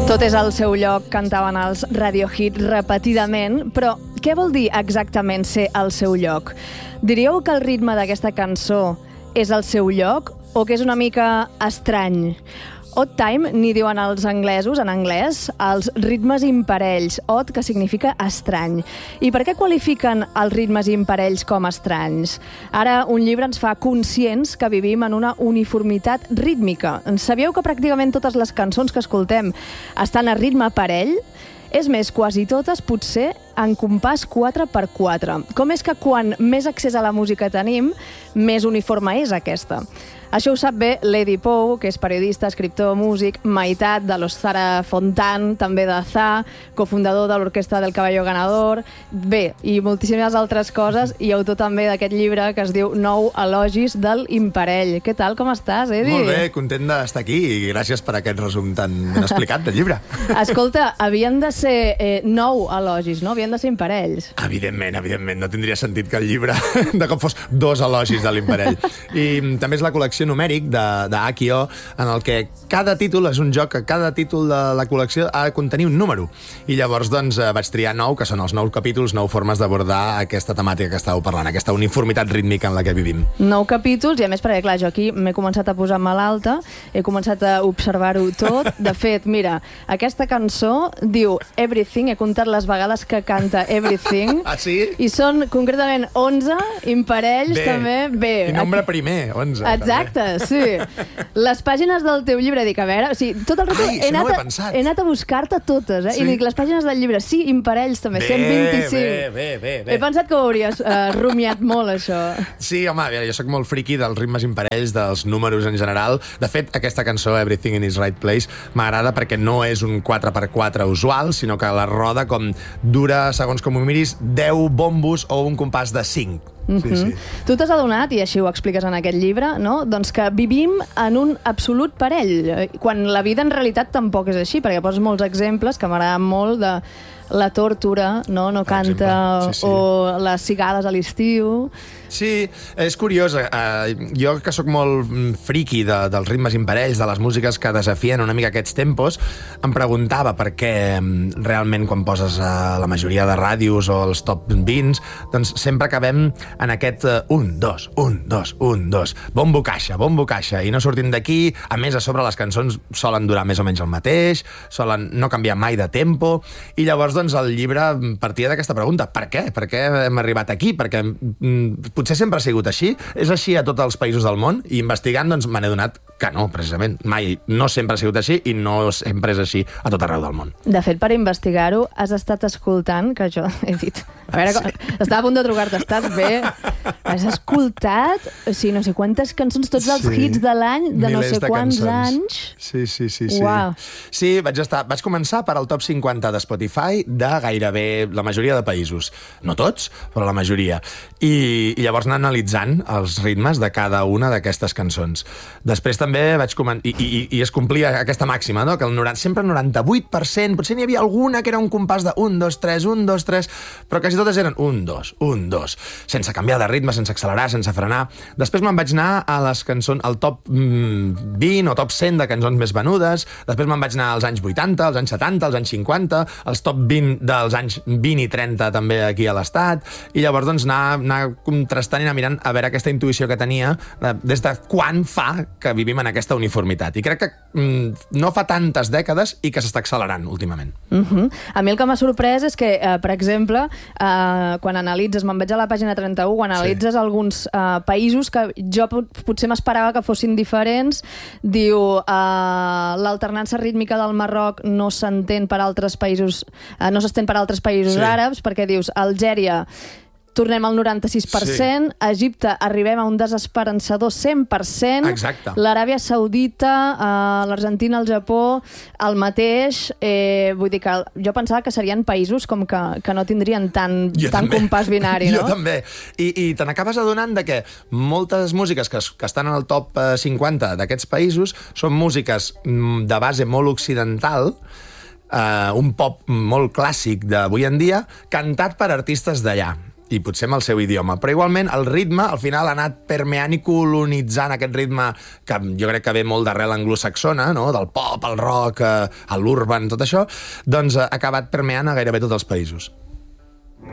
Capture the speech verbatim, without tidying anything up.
Tot és al seu lloc, cantaven els Radiohead repetidament, però què vol dir exactament ser al seu lloc? Diríeu que el ritme d'aquesta cançó és al seu lloc o que és una mica estrany? Odd time, n'hi diuen els anglesos, en anglès, els ritmes imparells. Odd, que significa estrany. I per què qualifiquen els ritmes imparells com estranys? Ara, un llibre ens fa conscients que vivim en una uniformitat rítmica. Sabíeu que pràcticament totes les cançons que escoltem estan a ritme parell? És més, quasi totes, potser, en compàs quatre per quatre. Com és que quan més accés a la música tenim, més uniforme és aquesta? Això ho sap bé Lady Pou, que és periodista, escriptor, músic, meitat de los Zara Fontan, també de Za, cofundador de l'Orquestra del Caballo Ganador, bé, i moltíssimes altres coses, i autor també d'aquest llibre que es diu Nou elogis del imparell. Què tal, com estàs, Edi? Molt bé, content d'estar aquí i gràcies per aquest resum tan ben explicat del llibre. Escolta, havien de ser eh, nou elogis, no? Havien de ser imparells. Evidentment, evidentment. No tindria sentit que el llibre de cop fos dos elogis de l'imparell. I també és la col·lecció numèric d'Akio, en el que cada títol és un joc, que cada títol de la col·lecció ha de contenir un número. I llavors doncs, vaig triar nou, que són els nou capítols, nou formes d'abordar aquesta temàtica que estàveu parlant, aquesta uniformitat rítmica en la que vivim. Nou capítols, i a més, perquè clar, jo aquí m'he començat a posar malalta, he començat a observar-ho tot. De fet, mira, aquesta cançó diu Everything, he comptat les vegades que canta Everything. Ah, sí? I són concretament onze imparells, bé. també. Bé. I nombre primer, onze. Exacte. Sí. Les pàgines del teu llibre, dic, a veure, o sigui, tot el rato Ai, he, anat no ho he a, pensat. he anat a buscar-te totes, eh? Sí. I dic, les pàgines del llibre, sí, imparells també, Bé, cent vint-i-cinc. bé, bé, bé, bé. He pensat que ho hauries uh, rumiat molt, això. Sí, home, jo sóc molt friqui dels ritmes imparells, dels números en general. De fet, aquesta cançó, Everything in its Right Place, m'agrada perquè no és un quatre per quatre usual, sinó que la roda com dura, segons com ho miris, deu bombos o un compàs de cinc. Mm-hmm. Sí, sí. Tu t'has adonat, i així ho expliques en aquest llibre, no? Doncs que vivim en un absolut parell, quan la vida en realitat tampoc és així, perquè poses molts exemples que m'agraden molt de la tórtora, no, no canta, sí, sí. o les cigales a l'estiu. Sí, és curiós. Uh, jo, que sóc molt friqui de, dels ritmes imparells, de les músiques que desafien una mica aquests tempos, em preguntava per què realment quan poses uh, la majoria de ràdios o els top vint, doncs sempre acabem en aquest uh, un, dos, un, dos, un, dos, bombo caixa, bombo caixa, i no sortim d'aquí. A més, a sobre les cançons solen durar més o menys el mateix, solen no canviar mai de tempo, i llavors doncs el llibre partia d'aquesta pregunta: per què? Per què hem arribat aquí? Perquè mm, potser sempre ha sigut així? És així a tots els països del món? I investigant, doncs, me n'he donat que no, precisament. Mai, no sempre ha sigut així i no sempre és així a tot arreu del món. De fet, per investigar-ho, has estat escoltant, que jo he dit... A veure, sí. Estava a punt de trucar-te, estàs bé? Has escoltat, o sigui, no sé quantes cançons, tots els sí. hits de l'any, de Milers no sé quants cançons. anys. Sí, sí, sí. sí. Uau. Sí, vaig, estar, vaig començar per al top cinquanta de Spotify de gairebé la majoria de països. No tots, però la majoria. I, i llavors anar analitzant els ritmes de cada una d'aquestes cançons. Després també vaig començar... I, i, i es complia aquesta màxima, no? Que el noranta, sempre el noranta-vuit per cent, potser n'hi havia alguna que era un compàs de un, dos, tres, un, dos, tres, però quasi totes eren un, dos, un, dos, sense canviar de ritme, sense accelerar, sense frenar. Després me'n vaig anar a les cançons, al top mm, vint o top cent de cançons més venudes. Després me'n vaig anar als anys vuitanta, als anys setanta, als anys cinquanta, als top vint dels anys vint i trenta també aquí a l'Estat, i llavors doncs anar, anar contrastant i anar mirant a veure aquesta intuïció que tenia de, des de quan fa que vivim en aquesta uniformitat. I crec que mm, no fa tantes dècades i que s'està accelerant últimament. Uh-huh. A mi el que m'ha sorprès és que, eh, per exemple, eh, quan analitzes, me'n veig a la pàgina trenta-u, quan analitzes sí. alguns eh, països que jo potser m'esperava que fossin diferents, diu eh, l'alternança rítmica del Marroc no s'entén per altres països, eh, no s'estén per altres països sí. àrabs, perquè dius Algèria tornem al noranta-sis per cent, sí. Egipte arribem a un desesperançador cent per cent, exacte. L'Aràbia Saudita, eh, l'Argentina, el Japó, el mateix, eh, vull dir que jo pensava que serien països com que, que no tindrien tant, tant compàs binari, no? Jo també, i, i te n'acabes adonant de que moltes músiques que, que estan en el top cinquanta d'aquests països són músiques de base molt occidental, Uh, un pop molt clàssic d'avui en dia, cantat per artistes d'allà. i potser amb el seu idioma. Però igualment el ritme al final ha anat permeant i colonitzant aquest ritme que jo crec que ve molt d'arrel anglosaxona, no? Del pop, el rock, l'urban, tot això, doncs ha acabat permeant a gairebé tots els països.